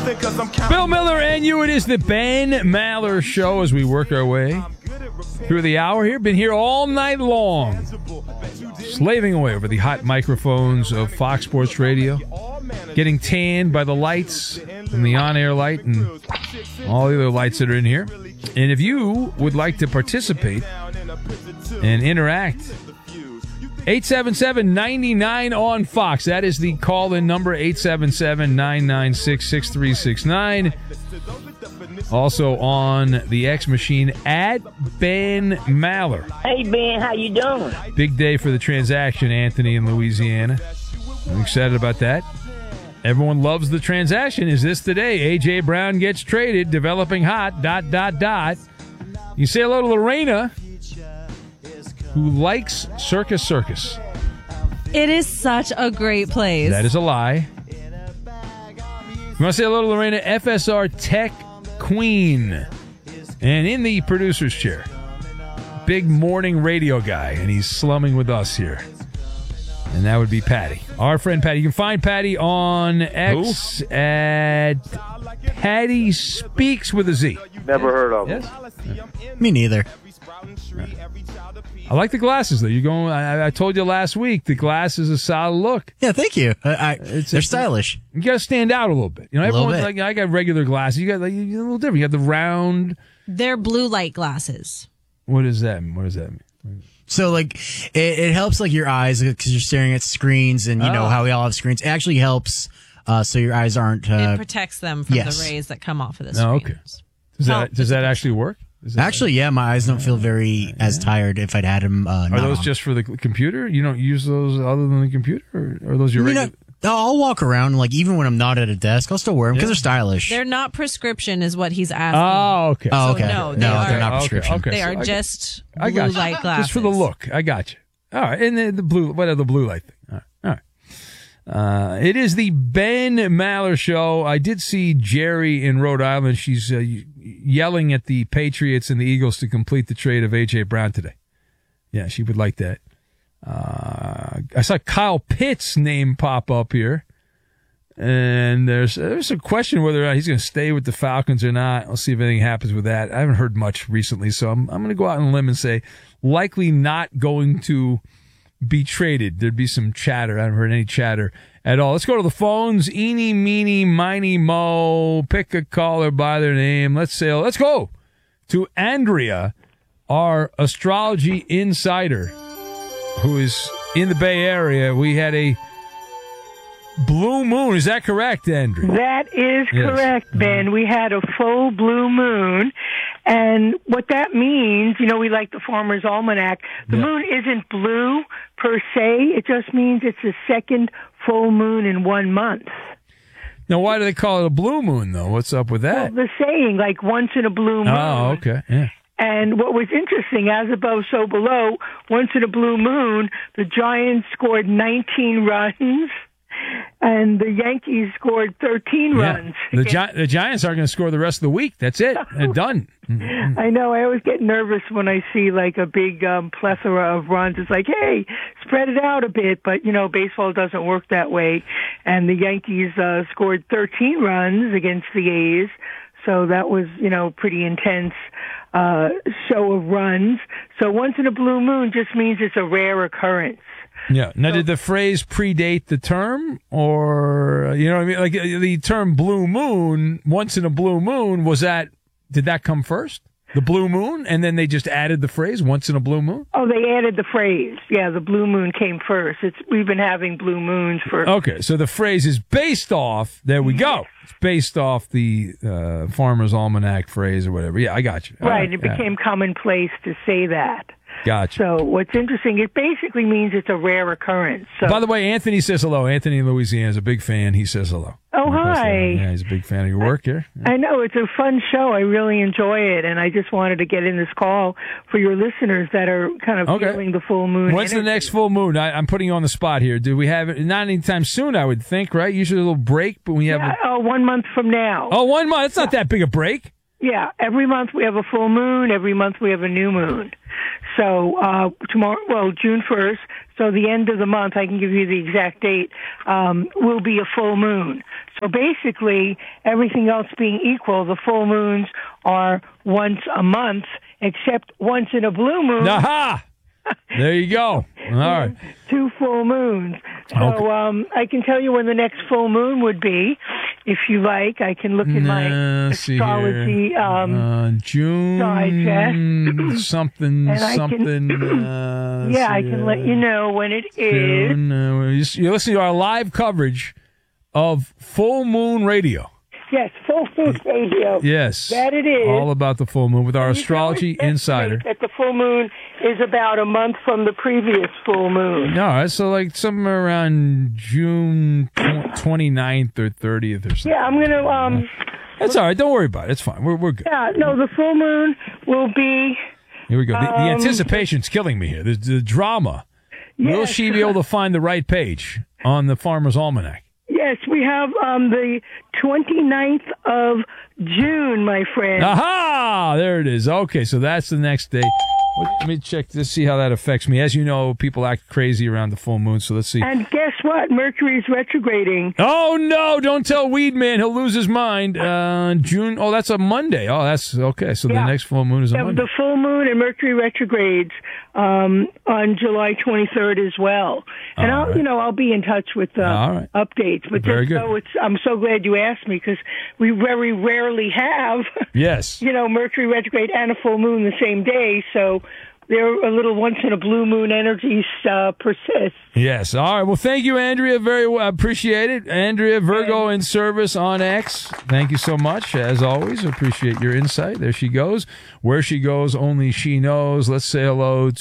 Bill Miller and you. It is the Ben Maller Show as we work our way through the hour here. Been here all night long, slaving away over the hot microphones of Fox Sports Radio, getting tanned by the lights and the on-air light and all the other lights that are in here. And if you would like to participate and interact, 877-99 on Fox. That is the call-in number, 877-996-6369. Also on the X machine, at Ben Maller. Hey, Ben, how you doing? Big day for the transaction, Anthony, in Louisiana. I'm excited about that. Everyone loves the transaction. Is this today? A.J. Brown gets traded, developing hot, ... You say hello to Lorena, who likes Circus Circus. It is such a great place. That is a lie. You want to say hello to Lorena, FSR Tech Queen. And in the producer's chair, big morning radio guy, and he's slumming with us here. And that would be Patty. Our friend Patty. You can find Patty on X at Patty Speaks with a Z. Never heard of him. Yes? Me neither. I like the glasses, though. You're going. I told you last week, the glass is a solid look. Yeah, thank you. They're stylish. You got to stand out a little bit. You know, everyone's bit. like, I got regular glasses. You got like, you're a little different. You got the round. They're blue light glasses. What does that mean? What does that mean? So, like, it helps, like, your eyes because you're staring at screens, and you know how we all have screens. It actually helps so your eyes aren't... it protects them from the rays that come off of the screen. Oh, okay. Does that actually work? Actually, yeah, my eyes don't feel very as tired if I'd had them Are those just for the computer? You don't use those other than the computer? Or are those your regular... I'll walk around, like, even when I'm not at a desk, I'll still wear them because they're stylish. They're not prescription is what he's asking. Oh, okay. Oh, okay. So they're not prescription. Okay. They So are just I blue got you. light glasses. Just for the look. I got you. All right. And the blue, what are the blue light thing? All right. It is the Ben Maller Show. I did see Jerry in Rhode Island. She's yelling at the Patriots and the Eagles to complete the trade of A.J. Brown today. Yeah, she would like that. I saw Kyle Pitts' name pop up here. And there's a question whether or not he's going to stay with the Falcons or not. I'll see if anything happens with that. I haven't heard much recently, so I'm going to go out on a limb and say likely not going to be traded. There'd be some chatter. I haven't heard any chatter at all. Let's go to the phones. Eeny, meeny, miny, mo. Pick a caller by their name. Let's go to Andrea, our astrology insider, who is in the Bay Area. We had a blue moon. Is that correct, Andrew? That is correct, Ben. We had a full blue moon. And what that means, you know, we like the Farmer's Almanac. The moon isn't blue per se. It just means it's the second full moon in 1 month. Now, why do they call it a blue moon, though? What's up with that? Well, the saying, like once in a blue moon. Oh, okay. Yeah. And what was interesting, as above, so below, once in a blue moon, the Giants scored 19 runs. And the Yankees scored 13 runs. The Giants aren't going to score the rest of the week. That's it. They're done. I know. I always get nervous when I see like a big plethora of runs. It's like, hey, spread it out a bit. But, you know, baseball doesn't work that way. And the Yankees scored 13 runs against the A's. So that was, you know, pretty intense show of runs. So once in a blue moon just means it's a rare occurrence. Yeah. Now, did the phrase predate the term, or you know what I mean? Like the term "blue moon," once in a blue moon, did that come first? The blue moon, and then they just added the phrase "once in a blue moon." Oh, they added the phrase. Yeah, the blue moon came first. We've been having blue moons for. Okay, so the phrase is based off. There we go. It's based off the Farmer's Almanac phrase or whatever. Yeah, I got you. Right, it became commonplace to say that. Gotcha. So what's interesting, it basically means it's a rare occurrence. So, by the way, Anthony says hello. Anthony in Louisiana is a big fan. He says hello. Oh, hi. Yeah, he's a big fan of your work here. I know. It's a fun show. I really enjoy it. And I just wanted to get in this call for your listeners that are kind of feeling the full moon. When's the next full moon? I'm putting you on the spot here. Do we have it? Not anytime soon, I would think, right? Usually a little break, but we have 1 month from now. Oh, 1 month. It's not that big a break. Yeah, every month we have a full moon. Every month we have a new moon. So tomorrow, June 1st, so the end of the month, I can give you the exact date, will be a full moon. So basically, everything else being equal, the full moons are once a month, except once in a blue moon. Aha! There you go. All right. 2 full moons. So I can tell you when the next full moon would be. If you like, I can look in my astrology June digest. something. I can let you know when it is. You're listening to our live coverage of Full Moon Radio. Yes, Full Moon Radio. Yes. That it is. All about the full moon with our astrology insider. That the full moon is about a month from the previous full moon. All right, so like somewhere around June 29th or 30th or something. Yeah, I'm going to... That's all right. Don't worry about it. It's fine. We're good. Yeah, no, the full moon will be... Here we go. The anticipation's killing me here. The drama. Yes. Will she be able to find the right page on the Farmer's Almanac? Yes, we have the 29th of June, my friend. Aha! There it is. Okay, so that's the next day. Let me check to see how that affects me. As you know, people act crazy around the full moon, so let's see. And guess what? Mercury's retrograding. Oh, no! Don't tell Weed Man. He'll lose his mind. June. Oh, that's a Monday. Oh, that's okay. So the next full moon is a Monday. The full moon and Mercury retrogrades on July 23rd as well. And I'll be in touch with updates. But very good. I'm so glad you asked me because we very rarely have. Yes. Mercury retrograde and a full moon the same day. So there a little once in a blue moon energies persist. Yes. All right. Well, thank you, Andrea. Very appreciate it. Andrea, Virgo in Service on X. Thank you so much. As always, appreciate your insight. There she goes. Where she goes, only she knows. Let's say hello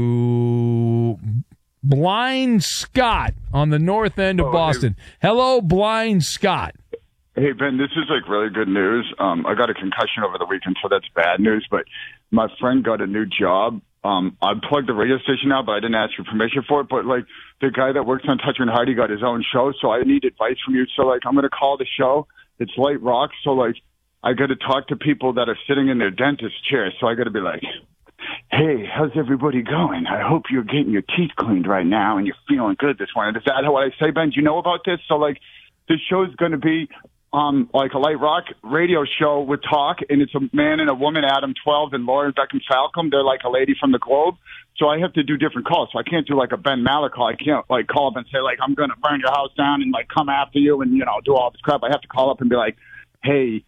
to Blind Scott on the north end of Boston. Hey. Hello, Blind Scott. Hey, Ben, this is really good news. I got a concussion over the weekend, so that's bad news. But my friend got a new job. I plugged the radio station now, but I didn't ask for permission for it. But, the guy that works on Toucher and Heidi got his own show, so I need advice from you. So, I'm going to call the show. It's Light Rock, so, I got to talk to people that are sitting in their dentist chairs. So I got to be like, hey, how's everybody going? I hope you're getting your teeth cleaned right now and you're feeling good this morning. Is that what I say, Ben? Do you know about this? So, this show is going to be a light rock radio show with talk, and it's a man and a woman, Adam 12 and Lauren Beckham Falcom. They're like a lady from the Globe. So I have to do different calls. So I can't do a Ben Maller call. I can't call up and say I'm going to burn your house down and come after you and, do all this crap. I have to call up and be like, hey,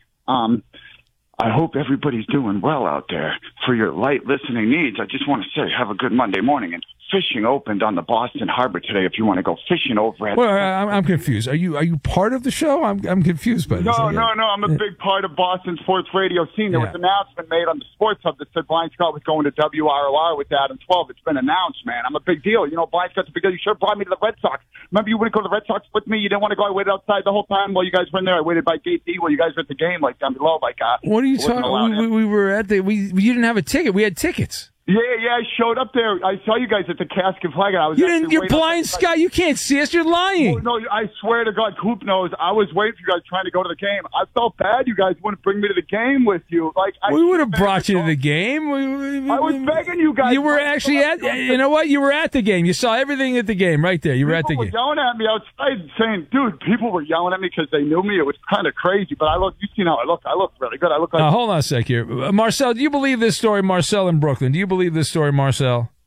I hope everybody's doing well out there. For your light listening needs, I just want to say have a good Monday morning. And fishing opened on the Boston Harbor today if you want to go fishing over at... Well, I'm confused. Are you part of the show? I'm confused by this. No. I'm a big part of Boston sports radio scene. There was an announcement made on the Sports Hub that said Blind Scott was going to WROR with Adam 12. It's been announced, man. I'm a big deal. Blind Scott's a big deal. You should have brought me to the Red Sox. Remember you wouldn't go to the Red Sox with me? You didn't want to go. I waited outside the whole time while you guys were in there. I waited by gate D while you guys were at the game, down below. What are you talking? We were at you didn't have a ticket. We had tickets. Yeah, I showed up there. I saw you guys at the Casket Flag, and I was. You're Blind Scott. You can't see us. You're lying. No, I swear to God, Coop knows. I was waiting for you guys trying to go to the game. I felt bad. You guys wouldn't bring me to the game with you. We would have brought you to the game. I was begging you guys. You were actually at. You know what? You were at the game. You saw everything at the game right there. You were at the game. People were yelling at me outside, saying, "Dude," people were yelling at me because they knew me. It was kind of crazy, but you seen how I look. I look really good. I look like. Hold on a sec here, Marcel. Do you believe this story, Marcel in Brooklyn? Do you believe this story, Marcel?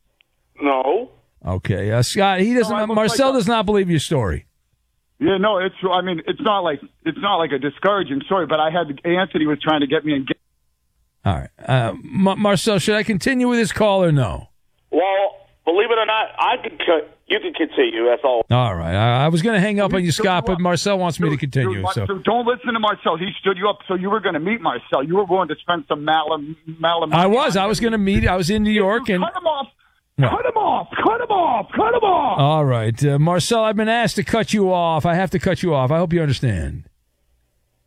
No. Okay, Scott. He doesn't. Marcel does not believe your story. Yeah, no. It's not like a discouraging story, but Anthony was trying to get me engaged. All right, Marcel. Should I continue with this call or no? Well, believe it or not, you can continue. That's all. All right. I was going to hang up on you, Scott, but Marcel wants me to continue. So don't listen to Marcel. He stood you up, so you were going to meet Marcel. You were willing to spend some malum. I was going to meet. I was in New York, and cut him off. No. Cut him off. All right, Marcel. I've been asked to cut you off. I have to cut you off. I hope you understand.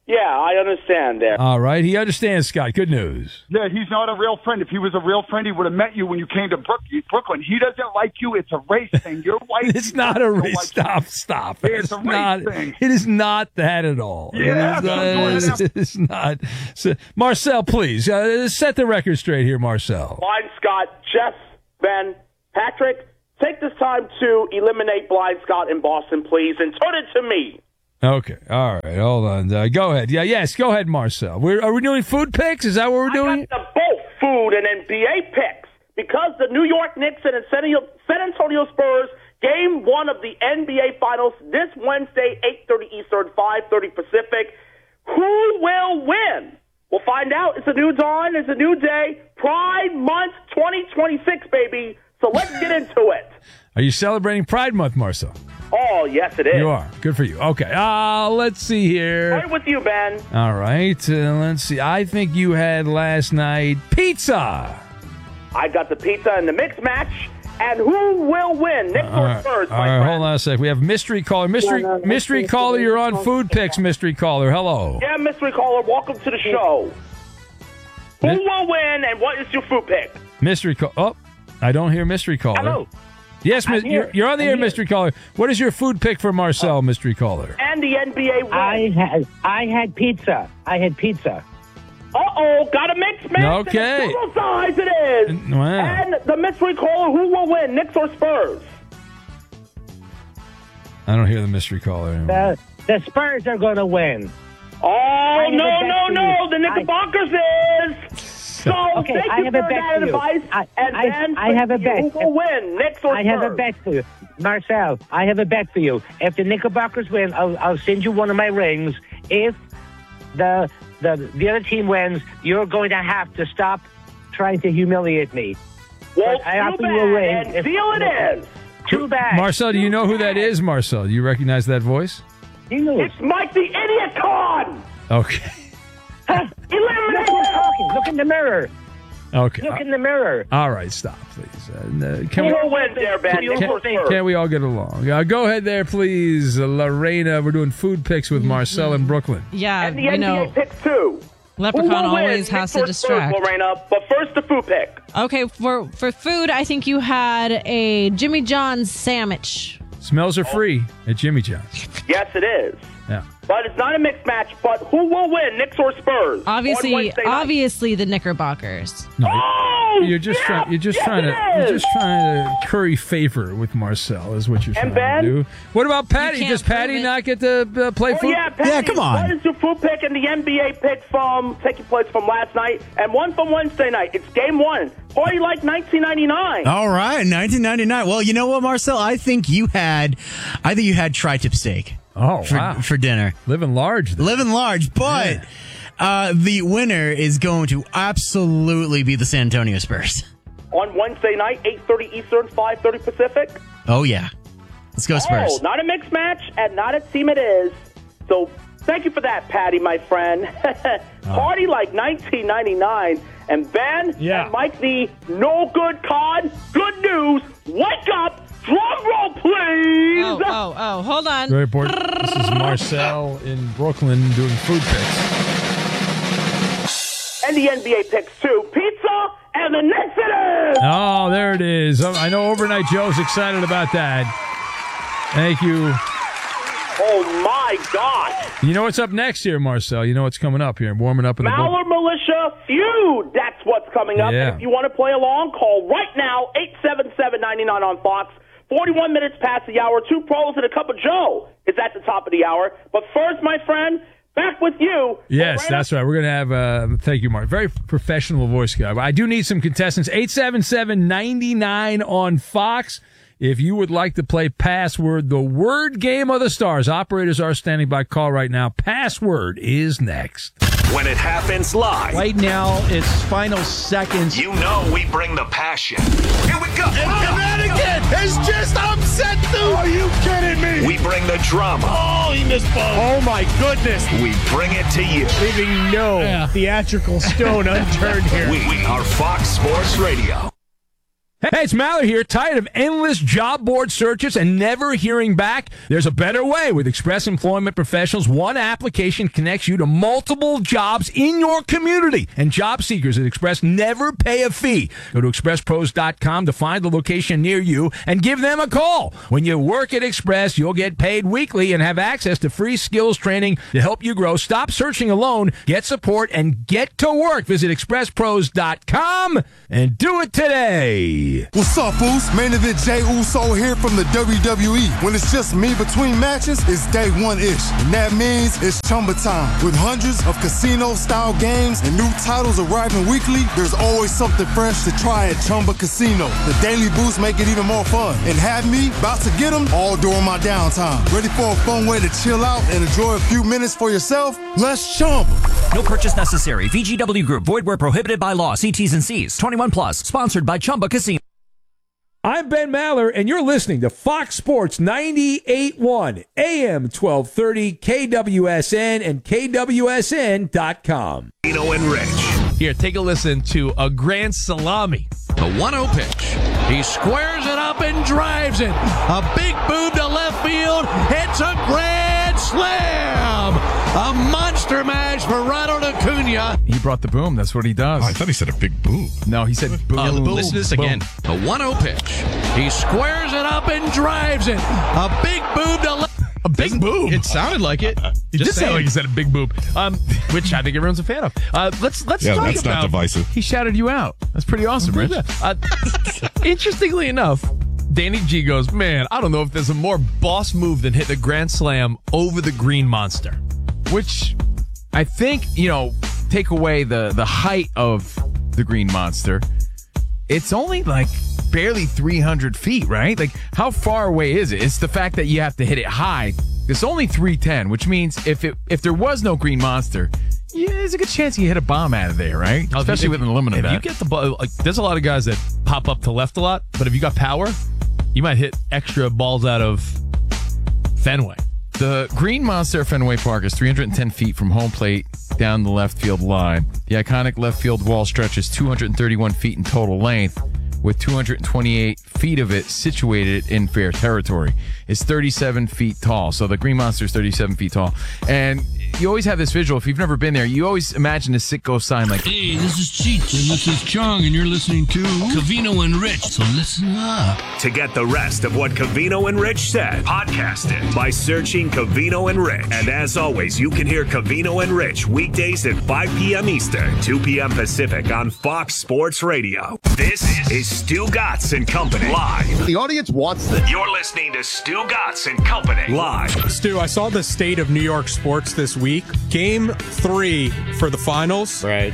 Yeah, I understand there. All right. He understands, Scott. Good news. Yeah, he's not a real friend. If he was a real friend, he would have met you when you came to Brooklyn. He doesn't like you. It's a race thing. You're white. It's not a race. Stop. It's a race thing. It is not that at all. Yeah, it's not. So, Marcel, please, set the record straight here, Marcel. Blind Scott, Jeff, Ben, Patrick, take this time to eliminate Blind Scott in Boston, please, and turn it to me. Okay. All right. Hold on. Go ahead. Yes. Go ahead, Marcel. Are we doing food picks? Is that what we're doing? I got both food and NBA picks because the New York Knicks and San Antonio Spurs game 1 of the NBA Finals this Wednesday, 8:30 Eastern, 5:30 Pacific. Who will win? We'll find out. It's a new dawn. It's a new day. Pride Month 2026, baby. So let's get into it. Are you celebrating Pride Month, Marcel? Oh, yes, it is. You are. Good for you. Okay. Let's see here. Right with you, Ben. All right. Let's see. I think you had last night pizza. I got the pizza in the mixed match. And who will win? Knicks or Spurs, my friend? Hold on a sec. We have mystery caller. Mystery caller, you're on food picks, mystery caller. Hello. Yeah, mystery caller. Welcome to the show. Who will win, and what is your food pick? Mystery caller. Oh, I don't hear mystery caller. Hello. Yes, you're on the air, mystery caller. What is your food pick for Marcel, mystery caller? And the NBA win. I had pizza. Uh-oh, got a mixed match. Okay. Total size it is. Wow. And the mystery caller, who will win, Knicks or Spurs? I don't hear the mystery caller anymore. The Spurs are going to win. Oh, no. The Knickerbockers is. So, okay, thank I you have for a bet that for you. advice. I have a bet. Who will win, Knicks or Spurs? I have a bet for you. Marcel, I have a bet for you. If the Knickerbockers win, I'll send you one of my rings. If the other team wins, you're going to have to stop trying to humiliate me. Well, I offer too you a ring. bad, and deal it is. Too bad. Marcel, do you know who that is, Marcel? Do you recognize that voice? It's Mike the Idiot Con. Okay. Eliminate him. Look in the mirror. Okay. Look in the mirror. All right, stop, please. Who will win there, Ben? Can we all get along? Go ahead there, please, Lorena. We're doing food picks with Marcel in Brooklyn. Yeah, and the NBA picks too. Leprechaun always has to distract. Lorena, but first the food pick. Okay, for food, I think you had a Jimmy John's sandwich. Smells are free at Jimmy John's. Yes, it is. Yeah. But it's not a mixed match. But who will win, Knicks or Spurs? Obviously the Knickerbockers. No, you're just trying to curry favor with Marcel, is what you're trying to do. What about Patty? Does Patty not get to play food? Yeah, Patty, yeah, come on. What is your food pick and the NBA pick from taking place from last night and one from Wednesday night? It's game 1. Party like 1999. All right, 1999. Well, you know what, Marcel? I think you had tri-tip steak. Oh, wow. For dinner. Living large. Living large, but the winner is going to absolutely be the San Antonio Spurs. On Wednesday night, 8:30 Eastern, 5:30 Pacific. Oh, yeah. Let's go Spurs. Oh, not a mixed match and not a team it is. So thank you for that, Patty, my friend. Party like 1999. And Ben and Mike the No Good Con, good news, wake up. Drum roll, please! Oh, hold on. Very important. This is Marcel in Brooklyn doing food picks. And the NBA picks, too. Pizza and the Knicks it is! Oh, there it is. I know Overnight Joe's excited about that. Thank you. Oh, my God. You know what's up next here, Marcel? You know what's coming up here? Warming up in the Maller Militia Feud. That's what's coming up. Yeah. And if you want to play along, call right now, 877-99 on Fox. 41 minutes past the hour. 2 pros and a cup of Joe is at the top of the hour. But first, my friend, back with you. Yes, that's right. We're going to have, thank you, Mark, very professional voice guy. I do need some contestants. 877-99 on Fox. If you would like to play Password, the word game of the stars. Operators are standing by. Call right now. Password is next. When it happens live. Right now, it's final seconds. You know we bring the passion. Here we go. And Connecticut has just upset the... Are you kidding me? We bring the drama. Oh, he missed both. Oh, my goodness. We bring it to you. Leaving no theatrical stone unturned here. We are Fox Sports Radio. Hey, it's Mallory here. Tired of endless job board searches and never hearing back? There's a better way. With Express Employment Professionals, one application connects you to multiple jobs in your community. And job seekers at Express never pay a fee. Go to expresspros.com to find the location near you and give them a call. When you work at Express, you'll get paid weekly and have access to free skills training to help you grow. Stop searching alone. Get support and get to work. Visit expresspros.com and do it today. What's up, Uso? Main event Jey Uso here from the WWE. When it's just me between matches, it's day one-ish. And that means it's Chumba time. With hundreds of casino-style games and new titles arriving weekly, there's always something fresh to try at Chumba Casino. The daily boosts make it even more fun. And have me about to get them all during my downtime. Ready for a fun way to chill out and enjoy a few minutes for yourself? Let's Chumba. No purchase necessary. VGW Group. Void where prohibited by law. See T's and C's. 21 plus. Sponsored by Chumba Casino. I'm Ben Maller, and you're listening to Fox Sports 98.1 AM 1230 KWSN and KWSN.com. Covino and Rich. Here, take a listen to a grand salami. The 1-0 pitch. He squares it up and drives it. A big boom to left field. It's a grand slam. A monster mash for Ronald Acuna. He brought the boom. That's what he does. Oh, I thought he said a big boom. No, he said boom. Listen to this again. The 1-0 pitch. He squares it up and drives it. A big boom to left. A big boom. It sounded like it. It did sound like he said a big boom. Which I think everyone's a fan of. Let's talk about. That's not divisive. He shouted you out. That's pretty awesome, Rich. Interestingly enough, Danny G goes, man, I don't know if there's a more boss move than hit a grand slam over the Green Monster. Which I think, take away the height of the Green Monster. It's only like barely 300 feet, right? Like, how far away is it? It's the fact that you have to hit it high. It's only 310, which means if there was no Green Monster, yeah, there's a good chance you hit a bomb out of there, right? Especially with an aluminum bat. If you get the ball, there's a lot of guys that pop up to left a lot, but if you got power, you might hit extra balls out of Fenway. The Green Monster at Fenway Park is 310 feet from home plate down the left field line. The iconic left field wall stretches 231 feet in total length, with 228 feet of it situated in fair territory. It's 37 feet tall. So the Green Monster is 37 feet tall. And you always have this visual. If you've never been there, you always imagine a Sitco sign like, hey, this is Cheech, and this is Chong, and you're listening to Covino and Rich, so listen up. To get the rest of what Covino and Rich said, podcast it by searching Covino and Rich. And as always, you can hear Covino and Rich weekdays at 5 p.m. Eastern, 2 p.m. Pacific on Fox Sports Radio. This is Stu Gatz and Company live. The audience wants this. You're listening to Stu Gatz and Company live. Stu, I saw the state of New York sports this week. Game 3 for the finals. Right.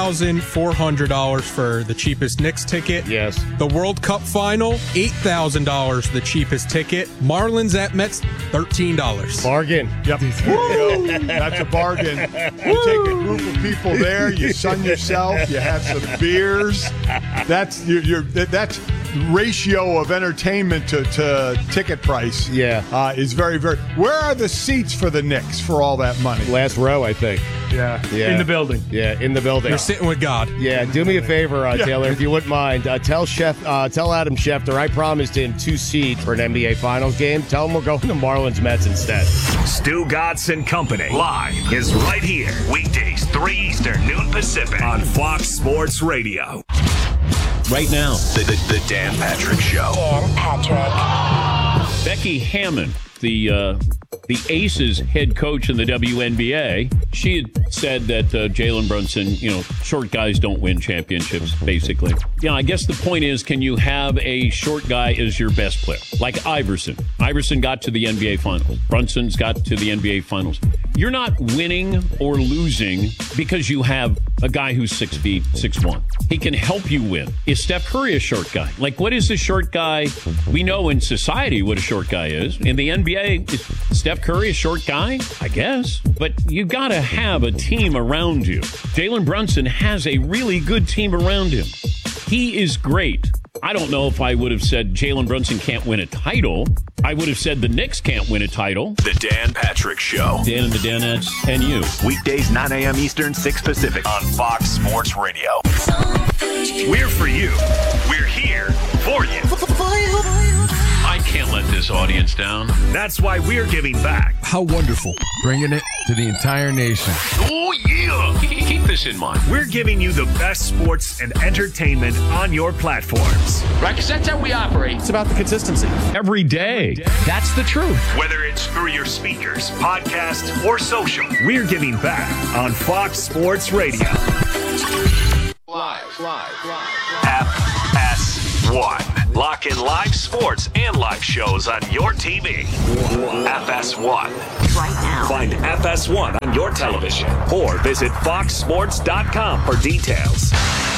$3,400 for the cheapest Knicks ticket. Yes. The World Cup final, $8,000 the cheapest ticket. Marlins at Mets, $13. Bargain. Yep. That's a bargain. You take a group of people there, you sun yourself, you have some beers. That's that's ratio of entertainment to ticket price. Yeah. Is very, very. Where are the seats for the Knicks for all that money? Last row, I think. Yeah. In the building. Yeah, in the building. You're sitting with God. Yeah, do me a favor, Taylor, if you wouldn't mind. Tell Adam Schefter I promised him 2 seats for an NBA Finals game. Tell him we're going to Marlins Mets instead. Stu Gatz and Company live is right here. Weekdays, 3 Eastern, noon Pacific on Fox Sports Radio. Right now, the Dan Patrick Show. Dan Patrick. Becky Hammon, the Aces head coach in the WNBA, she had said that Jalen Brunson, short guys don't win championships, basically. I guess the point is, can you have a short guy as your best player? Like Iverson. Iverson got to the NBA Finals. Brunson's got to the NBA Finals. You're not winning or losing because you have a guy who's 6 feet, 6'1". He can help you win. Is Steph Curry a short guy? Like, what is a short guy? We know in society what a short guy is. In the NBA, is Steph Curry a short guy? I guess. But you got to have a team around you. Jalen Brunson has a really good team around him. He is great. I don't know if I would have said Jalen Brunson can't win a title. I would have said the Knicks can't win a title. The Dan Patrick Show. Dan and the Danettes and you. Weekdays, 9 a.m. Eastern, 6 Pacific on Fox Sports Radio. We're for you. We're here. for you. I can't let this audience down. That's why we're giving back. How wonderful. Bringing it to the entire nation. Oh, yeah. Keep this in mind. We're giving you the best sports and entertainment on your platforms. Right, because that's how we operate. It's about the consistency. Every day. That's the truth. Whether it's through your speakers, podcast, or social, we're giving back on Fox Sports Radio. Live. FS1. Lock in live sports and live shows on your TV. FS1. Right now. Find FS1 on your television or visit foxsports.com for details.